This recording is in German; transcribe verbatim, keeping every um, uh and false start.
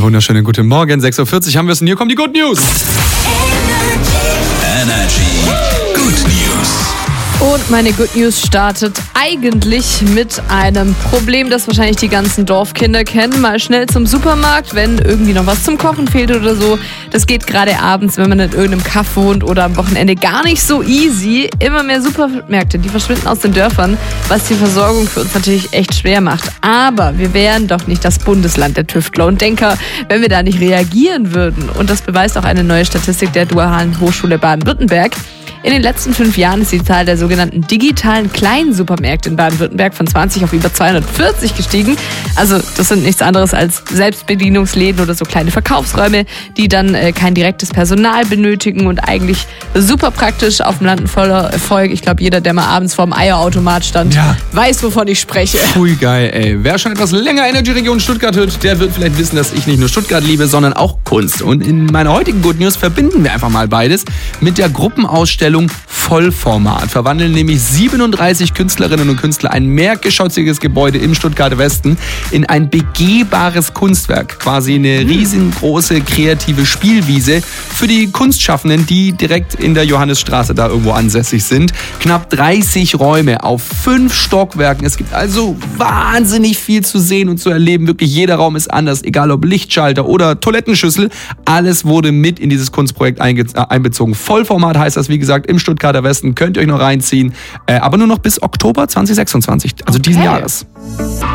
wunderschönen guten Morgen. sechs Uhr vierzig haben wir es und hier kommen die Good News. Energy Good News. Und meine Good News startet eigentlich mit einem Problem, das wahrscheinlich die ganzen Dorfkinder kennen. Mal schnell zum Supermarkt, wenn irgendwie noch was zum Kochen fehlt oder so. Das geht gerade abends, wenn man in irgendeinem Kaff wohnt oder am Wochenende gar nicht so easy. Immer mehr Supermärkte, die verschwinden aus den Dörfern, was die Versorgung für uns natürlich echt schwer macht. Aber wir wären doch nicht das Bundesland der Tüftler und Denker, wenn wir da nicht reagieren würden. Und das beweist auch eine neue Statistik der Dualen Hochschule Baden-Württemberg. In den letzten fünf Jahren ist die Zahl der sogenannten digitalen kleinen Supermärkte in Baden-Württemberg von zwanzig auf über zweihundertvierzig gestiegen. Also das sind nichts anderes als Selbstbedienungsläden oder so kleine Verkaufsräume, die dann äh, kein direktes Personal benötigen und eigentlich super praktisch auf dem Land ein voller Erfolg. Ich glaube, jeder, der mal abends vorm Eierautomat stand, Ja. weiß, wovon ich spreche. Pui, geil, ey. Wer schon etwas länger Energy Region Stuttgart hört, der wird vielleicht wissen, dass ich nicht nur Stuttgart liebe, sondern auch Kunst. Und in meiner heutigen Good News verbinden wir einfach mal beides mit der Gruppenausstellung Vollformat. Verwandeln nämlich siebenunddreißig Künstlerinnen und Künstler ein mehrgeschossiges Gebäude im Stuttgarter Westen in ein begehbares Kunstwerk. Quasi eine riesengroße kreative Spielwiese für die Kunstschaffenden, die direkt in der Johannesstraße da irgendwo ansässig sind. Knapp dreißig Räume auf fünf Stockwerken. Es gibt also wahnsinnig viel zu sehen und zu erleben. Wirklich jeder Raum ist anders, egal ob Lichtschalter oder Toilettenschüssel. Alles wurde mit in dieses Kunstprojekt einge- äh, einbezogen. Vollformat heißt das, wie gesagt, im Stuttgarter Westen. Könnt ihr euch noch reinziehen. Äh, aber nur noch bis Oktober zwanzig sechsundzwanzig, also Okay. diesen Jahres.